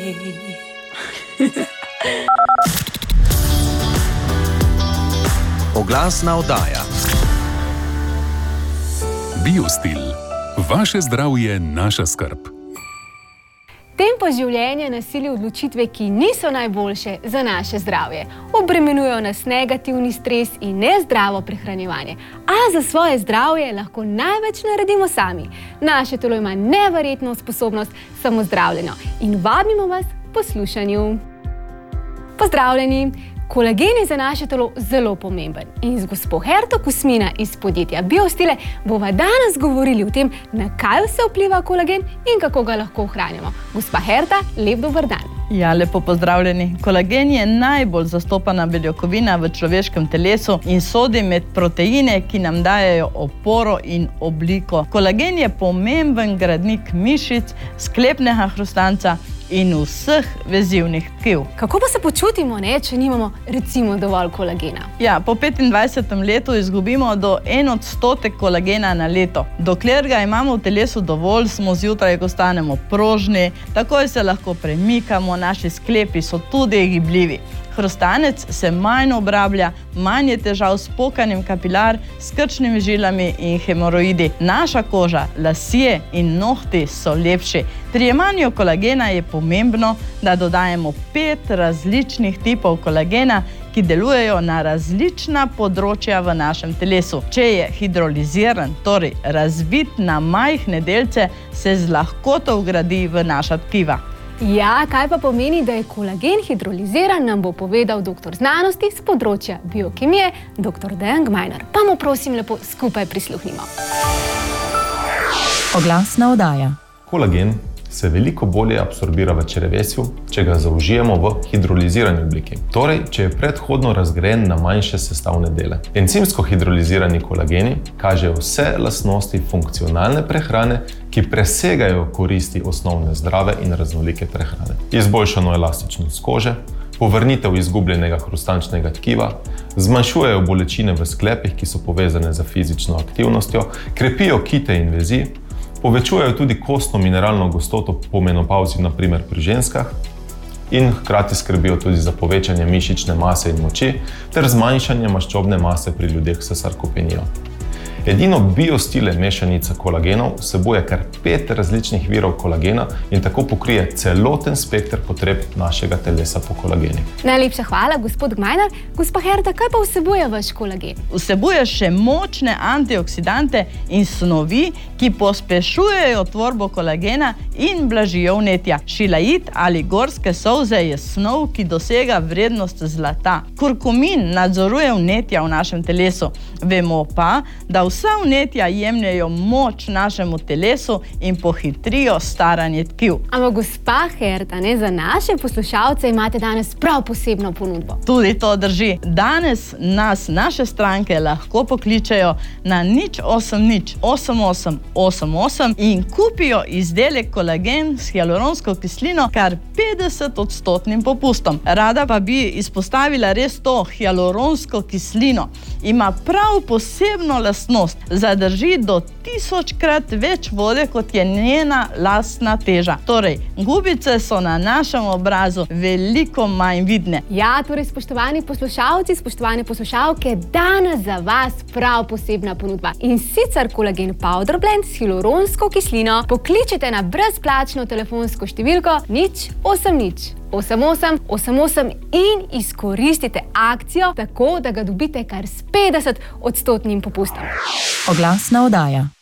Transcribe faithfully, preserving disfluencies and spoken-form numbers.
Oglasna oddaja. Biostil. Vaše zdravje, naša skrb. Tempo življenja nasili odločitve, ki niso najboljše za naše zdravje. Obremenujejo nas negativni stres in nezdravo prehranjevanje. A za svoje zdravje lahko največ naredimo sami. Naše telo ima neverjetno sposobnost samozdravljenja in vabimo vas k poslušanju. Pozdravljeni! Kolagen je za naše telo zelo pomemben in z gospo Herto Kusmina iz podjetja Biostile bova danes govorili o tem, na kaj vse vpliva kolagen in kako ga lahko ohranjamo. Gospa Herta, lep dober dan. Ja, lepo pozdravljeni. Kolagen je najbolj zastopana beljakovina v človeškem telesu in sodi med proteine, ki nam dajejo oporo in obliko. Kolagen je pomemben gradnik mišic, sklepnega hrustanca in vseh vezivnih tkiv. Kako pa se počutimo, ne, če nimamo recimo dovolj kolagena? Ja, po petindvajsetem letu izgubimo do en odstotek kolagena na leto. Dokler ga imamo v telesu dovolj, smo zjutraj, ko stanemo prožni, takoj se lahko premikamo, naši sklepi so tudi gibljivi. Hrustanec se manj obrablja, manj je težav s pokanjem kapilar, s krčnimi žilami in hemoroidi. Naša koža, lasje in nohti so lepši. Pri jemanju kolagena je pomembno, da dodajemo pet različnih tipov kolagena, ki delujejo na različna področja v našem telesu. Če je hidroliziran, torej razbit na majhne delce, se z lahkoto vgradi v naša tkiva. Ja, kaj pa pomeni, da je kolagen hidroliziran, nam bo povedal doktor znanosti z področja biokemije, doktor Dejan Gmajnar. Pa mu prosim lepo skupaj prisluhnimo. Oglasna oddaja. Kolagen se veliko bolje absorbira v črevesju, če ga zaužijemo v hidrolizirani obliki. Torej, če je predhodno razgrajen na manjše sestavne dele. Encimsko hidrolizirani kolageni kažejo vse lastnosti funkcionalne prehrane, ki presegajo koristi osnovne zdrave in raznolike prehrane. Izboljšano elastičnost kože, povrnitev izgubljenega hrustančnega tkiva, zmanjšujejo bolečine v sklepih, ki so povezane z fizično aktivnostjo, krepijo kite in vezi, povečujejo tudi kostno mineralno gostoto po menopavzi, na primer pri ženskah, in hkrati skrbijo tudi za povečanje mišične mase in moči ter zmanjšanje maščobne mase pri ljudeh s sarkopenijo. Edino Biostile mešanica kolagenov vsebuje kar pet različnih virov kolagena in tako pokrije celoten spekter potreb našega telesa po kolageni. Najlepša hvala, gospod Gmajnar. Gospa Herta, kaj pa vsebuje vaš kolagen? Vsebuje še močne antioksidante in snovi, ki pospešujejo tvorbo kolagena in blažijo vnetja. Šilajit ali gorske solze je snov, ki dosega vrednost zlata. Kurkumin nadzoruje vnetja v našem telesu. Vemo pa, da vsa vnetja jemljajo moč našemu telesu in pohitrijo staranje tkiv. Ampak gospa Herta, ne, za naše poslušalce imate danes prav posebno ponudbo. Tudi to drži. Danes nas naše stranke lahko pokličejo na nič osem nič osem osem osem osem in kupijo izdelek kolagen s hialuronsko kislino kar petdeset odstotnim popustom. Rada pa bi izpostavila res to hialuronsko kislino. Ima prav posebno lastnost. Zadrži do tisočkrat več vode, kot je njena lastna teža. Torej, gubice so na našem obrazu veliko manj vidne. Ja, torej, spoštovani poslušalci, spoštovane poslušalke, danes za vas prav posebna ponudba. In sicer kolagen powder blend s hialuronsko kislino pokličite na brezplačno telefonsko številko nič osem nič osem osem osem osem in izkoristite akcijo tako, da ga dobite kar s petdeset odstotnim popustom. Oglasna oddaja.